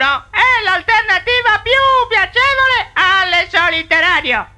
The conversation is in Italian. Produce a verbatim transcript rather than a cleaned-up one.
uno è l'alternativa più piacevole alle solite radio.